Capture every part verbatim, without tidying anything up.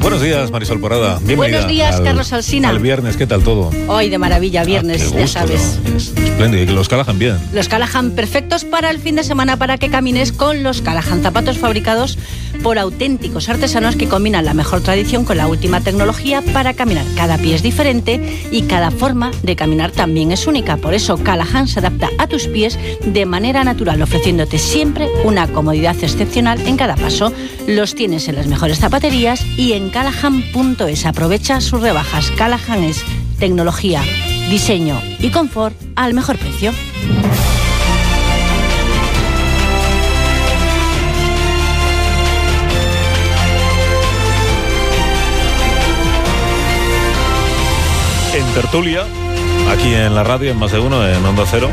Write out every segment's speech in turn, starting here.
Buenos días, Marisol Porrada. Bienvenida. Buenos días, al, Carlos Alsina. Al viernes, ¿qué tal todo? Hoy de maravilla, viernes, ah, ya gusto, sabes. ¿no? Es espléndido. Y que los Callahan bien. Los Callahan perfectos para el fin de semana, para que camines con los Callahan, zapatos fabricados por auténticos artesanos que combinan la mejor tradición con la última tecnología para caminar. Cada pie es diferente y cada forma de caminar también es única. Por eso Callahan se adapta a tus pies de manera natural, ofreciéndote siempre una comodidad excepcional en cada paso. Los tienes en las mejores zapaterías y en callahan punto es. Aprovecha sus rebajas. Callahan es tecnología, diseño y confort al mejor precio. En tertulia, aquí en la radio, en Más de Uno, en Onda Cero.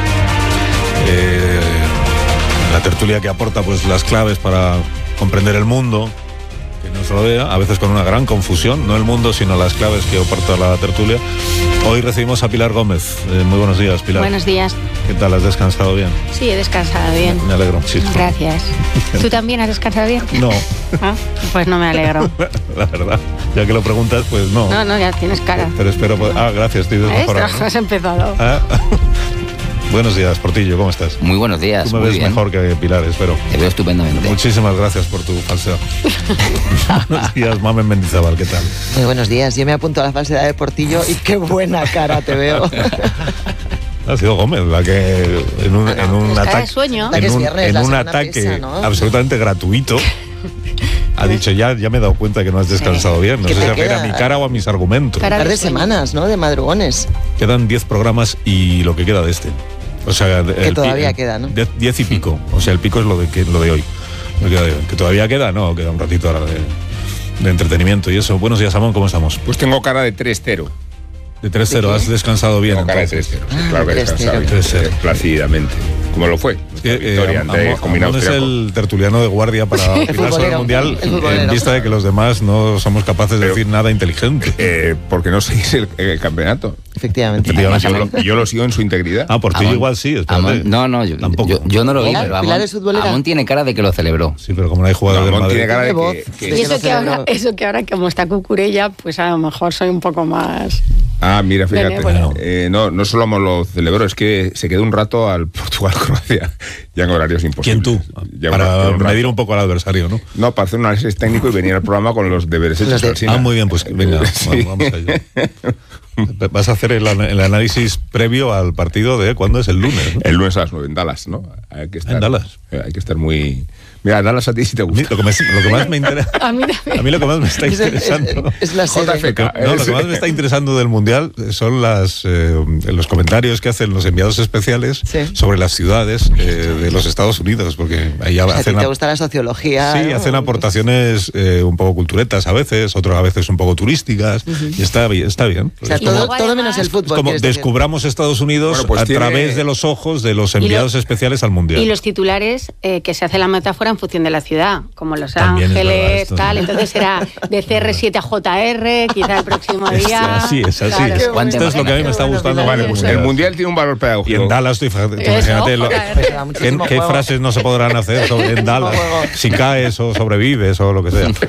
Eh, la tertulia que aporta pues las claves para comprender el mundo que nos rodea, a veces con una gran confusión, no el mundo, sino las claves que aporta la tertulia. Hoy recibimos a Pilar Gómez. Eh, muy buenos días, Pilar. Buenos días. ¿Qué tal? ¿Has descansado bien? Sí, he descansado bien. Me, me alegro muchísimo. Gracias. ¿Tú también has descansado bien? No. ¿Ah? Pues no me alegro. La verdad, ya que lo preguntas, pues no. No, no, ya tienes cara. Pero espero... Ah, gracias, estoy desmejorado. ¿no? Has empezado. ¿Ah? Buenos días, Portillo, ¿cómo estás? Muy buenos días. Tú me muy ves bien. mejor que Pilar, espero. Te veo estupendamente. Muchísimas gracias por tu falsedad. Buenos días, Mamen Mendizábal, ¿qué tal? Muy buenos días, yo me apunto a la falsedad de Portillo y qué buena cara te veo. Ha sido Gómez la que en un, en un cara ataque, de sueño. en Es un, viernes, en la un semana ataque pesa, ¿no? absolutamente gratuito ha dicho, ya, ya me he dado cuenta que no has descansado bien. No ¿Qué sé si te se refiere queda? a mi cara o a mis argumentos. Cara Un par de de sueño. semanas, ¿no? De madrugones. Quedan diez programas y lo que queda de este. O sea, el pi- todavía queda, ¿no? de- diez y pico. O sea, el pico es lo de, que, lo de hoy. Lo que, queda de hoy. Que todavía queda, no, queda un ratito ahora de, de entretenimiento y eso. Buenos días, Amón, ¿cómo estamos? Pues tengo cara de tres cero. De tres cero, ¿has descansado bien? Tengo cara de entonces? tres cero. Ah, Claro que he tres descansado cero. bien, tres cero. eh, plácidamente. Como lo fue. Que, La victoria eh, ante Amón- Combinado Amón es Austriaco. el tertuliano de guardia para opinar sobre el futbolero, Mundial el futbolero. en vista de que los demás no somos capaces de Pero- decir nada inteligente. Eh, porque no seguís el, el campeonato. Efectivamente. Y yo lo, yo lo sigo en su integridad. Ah, por ti Amón- igual sí, espérate. Amón- no, no, yo, Tampoco. yo, yo no lo vi, Pilar- pero Amón, Pilar es futbolera. Amón tiene cara de que lo celebró. Sí, pero como no hay No, jugadores del Amón Madrid... tiene cara de Tiene voz. que... Sí. que- Y eso no que, ahora, celebró. eso que ahora como está Cucurella, pues a lo mejor soy un poco más... Ah, mira, fíjate. Benévolo. Eh, no, no solo Amón lo celebró, es que se quedó un rato al Portugal-Croacia. Ya en horarios imposibles. ¿Quién tú? Ya un Para rato, un rato. medir un poco al adversario, ¿no? No, para hacer un análisis técnico y venir al programa con los deberes hechos. Los de- Alsina. Ah, muy bien, pues venga, Sí. vamos, vamos a ello. Vas a hacer el, ana- el análisis previo al partido de cuándo es el lunes, ¿no? El lunes a las nueve en Dallas, ¿no? Hay que estar, ¿En Dallas? eh, Hay que estar muy... Mira, Dallas a ti sí te A mí gusta. Lo que, me- lo que más me interesa... A mí también. A mí lo que más me está Es, es- interesando... es la J F sede. K. No, lo que más me está interesando del Mundial son las, eh, los comentarios que hacen los enviados especiales Sí. sobre las ciudades eh, de los Estados Unidos, porque ahí O sea, a ti hacen, te ap- gusta la sociología. sí, ¿no? hacen aportaciones eh, un poco culturetas a veces, otras a veces un poco turísticas, y está bien. Está bien. O sea, Es Y todo, luego todo además- menos el Es fútbol. como quieres decir. descubramos Estados Unidos Bueno, pues a tiene- través de los ojos de los lo- enviados especiales al Mundial. Y los titulares, eh, que se hace la metáfora en función de la ciudad, como Los También es verdad Ángeles, esto. tal. Entonces será de C R siete a J R, quizá el próximo Es día. así, es así. Claro. Qué bueno. Esto es lo que a mí me está Qué bueno, gustando. Pilar. Vale, pues mucho. el Mundial tiene un valor Y pedagógico. en Dallas, tú fíjate, Eso, imagínate lo- joder. Pues da ¿Qué, muchísimo qué juego. frases no se podrán hacer sobre, en Dallas? juego. Si caes o sobrevives o lo que sea.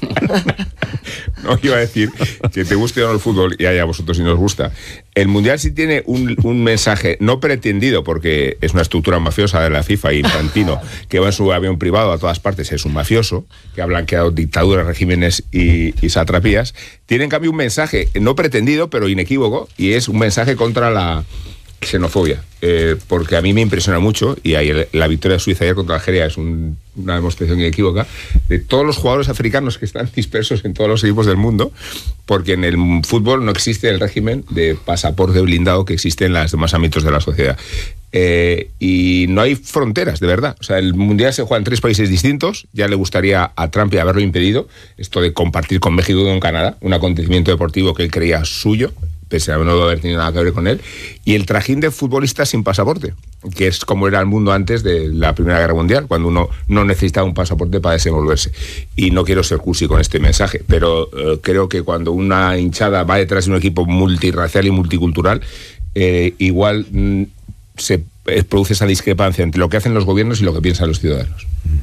No, iba a decir que te guste o no el fútbol, y a vosotros si nos gusta. El Mundial sí tiene un, un mensaje no pretendido, porque es una estructura mafiosa de la FIFA y Infantino, que va en su avión privado a todas partes, es un mafioso, que ha blanqueado dictaduras, regímenes y, y satrapías. Tiene en cambio un mensaje no pretendido, pero inequívoco, y es un mensaje contra la xenofobia, eh, porque a mí me impresiona mucho, y ahí el- la victoria de Suiza ayer contra Algeria es un- una demostración inequívoca de todos los jugadores africanos que están dispersos en todos los equipos del mundo, porque en el fútbol no existe el régimen de pasaporte blindado que existe en los demás ámbitos de la sociedad. Eh, y no hay fronteras, de verdad. O sea, el Mundial se juega en tres países distintos. Ya le gustaría a Trump haberlo impedido, esto de compartir con México y con Canadá, un acontecimiento deportivo que él creía suyo, pese a no haber tenido nada que ver con él, y el trajín de futbolistas sin pasaporte, que es como era el mundo antes de la Primera Guerra Mundial, cuando uno no necesitaba un pasaporte para desenvolverse. Y no quiero ser cursi con este mensaje, pero eh, creo que cuando una hinchada va detrás de un equipo multirracial y multicultural, eh, igual mm, se eh, produce esa discrepancia entre lo que hacen los gobiernos y lo que piensan los ciudadanos.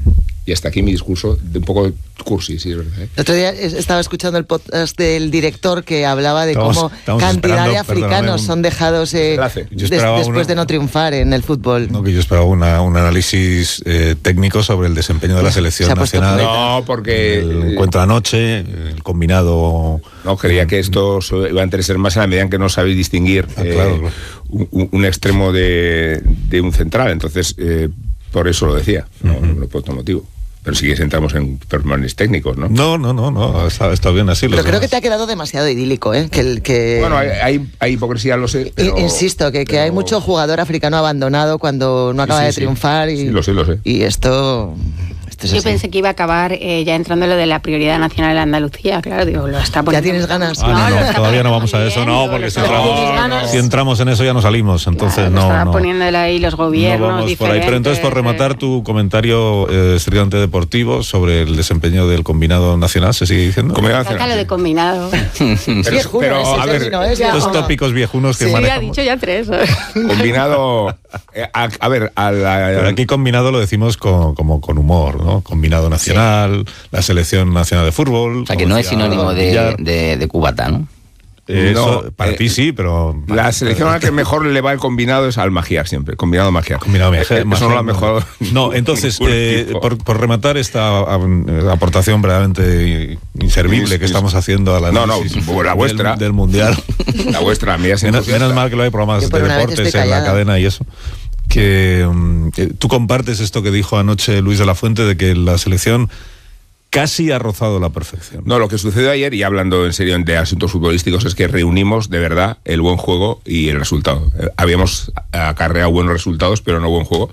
Y hasta aquí mi discurso, de un poco cursi, sí, es verdad. ¿eh? El otro día estaba escuchando el podcast del director que hablaba de Estamos- cómo estamos cantidad esperando, de africanos perdóname, un- son dejados eh, Enlace. Yo des- esperaba después una- de no triunfar en el fútbol. No, que yo esperaba una, un análisis eh, técnico sobre el desempeño de la selección Se ha puesto nacional. No, porque... El encuentro anoche, el combinado. No, creía que esto os iba a interesar más en la medida en que no sabéis distinguir Ah, eh, claro, claro. Un, un extremo de, de un central. Entonces, eh, por eso lo decía, no, Ujú. no por otro motivo. Pero si quieres entramos en pormenores técnicos, ¿no? No, no, no, no, está, está bien así. Pero los creo demás. que te ha quedado demasiado idílico, ¿eh? Que, el- que... Bueno, hay, hay, hay hipocresía, lo sé, pero... Insisto, que, que pero- hay mucho jugador africano abandonado cuando no Sí, acaba sí, de sí. triunfar. Y, Sí, lo sé, lo sé. Y esto... esto es Yo así. pensé que iba a acabar eh, ya entrando en lo de la prioridad nacional de Andalucía, claro, digo, lo está poniendo. tienes ganas? Ah, no, lo no, está todavía no poniendo vamos a muy eso, bien, no, digo, porque lo si está entramos, poniendo mis ganas. si entramos en eso ya no salimos, entonces Claro, lo no, estaba no. poniéndole ahí los No gobiernos vamos por ahí. Pero entonces, por diferentes, rematar eh, tu comentario eh, estrictamente deportivo sobre el desempeño del combinado nacional, ¿se sigue diciendo? Comunidad Saca lo nacional. de combinado. Pero, Viejuno pero, ese a ver, término, ¿eh? Ya. Los Viejuno. tópicos viejunos que Sí, Sí, ha manejamos. dicho ya tres. combinado... eh, a, a ver, a la... Pero aquí combinado lo decimos con, como con humor, ¿no? Combinado nacional, la selección nacional de fútbol. O sea, que como no es decía sinónimo de, Villar. de, de cubata, ¿no? Eh, eso, No, para eh, ti sí, pero... La selección a la que mejor le va el combinado es al Magiar siempre, combinado Magiar. Combinado Magiar, Eh, Eso no lo ha mejorado. No, entonces, ningún eh, equipo. por, por rematar esta um, aportación verdaderamente inservible que Is- is- estamos haciendo a la No, no, la vuestra. del, del Mundial. La vuestra, mía es menos, entusiasta. menos mal que lo hay programas Yo de por una vez deportes estoy en la callada. cadena y eso. Que um, eh, tú compartes esto que dijo anoche Luis de la Fuente de que la selección casi ha rozado la perfección. No, lo que sucedió ayer, y hablando en serio de asuntos futbolísticos, es que reunimos de verdad el buen juego y el resultado. Eh, Habíamos acarreado buenos resultados, pero no buen juego.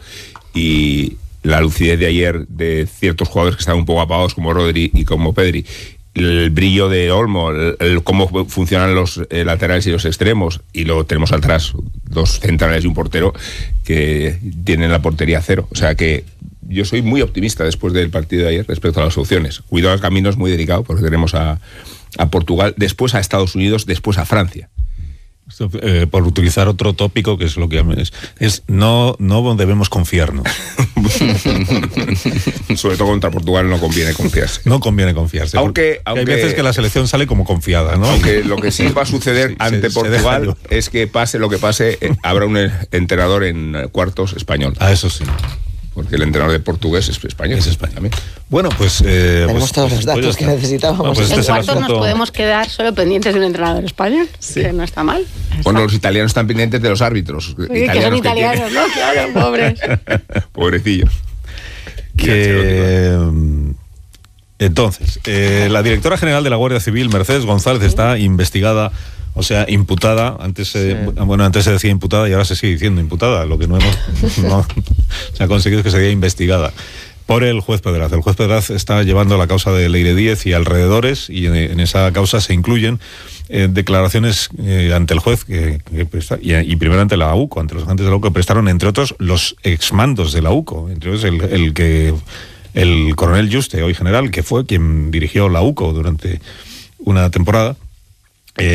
Y la lucidez de ayer de ciertos jugadores que estaban un poco apagados, como Rodri y como Pedri, el brillo de Olmo, el, el cómo funcionan los eh, laterales y los extremos, y luego tenemos atrás dos centrales y un portero que tienen la portería cero. O sea que yo soy muy optimista después del partido de ayer respecto a las opciones. Cuidado, el camino es muy delicado porque tenemos a, a Portugal, después a Estados Unidos, después a Francia. Esto, eh, por utilizar otro tópico que es lo que es, es no, no debemos confiarnos. Sobre todo contra Portugal no conviene confiarse. No conviene confiarse. Aunque- porque aunque- hay veces que la selección sale como confiada, ¿no? Aunque lo que sí va a suceder Sí, ante se- se deja Portugal llevar. es que pase lo que pase, eh, habrá un eh, entrenador en eh, cuartos español. Ah, eso sí. Porque el entrenador de portugués es español. Es español. También. Bueno, pues... eh, Tenemos pues- todos pues- los datos pues ya que está. necesitábamos. No, pues este En es el cuartos nos asunto. podemos quedar solo pendientes de un entrenador español, que no está mal. Bueno, los italianos están pendientes de los árbitros. Sí, que son italianos, ¿no? Claro, pobres. Pobrecillos. Que, mm, entonces, eh, la directora general de la Guardia Civil, Mercedes González, está investigada, o sea, imputada. Antes se, bueno, antes se decía imputada y ahora se sigue diciendo imputada. Lo que no hemos no, se ha conseguido es que se diga investigada por el juez Pedraz. El juez Pedraz está llevando la causa de Leire Díez y alrededores, y en, en esa causa se incluyen eh, declaraciones eh, ante el juez que, que presta, y, y primero ante la UCO, ante los agentes de la UCO, que prestaron, entre otros, los exmandos de la UCO, entre ellos el, el que el coronel Juste, hoy general, que fue quien dirigió la UCO durante una temporada.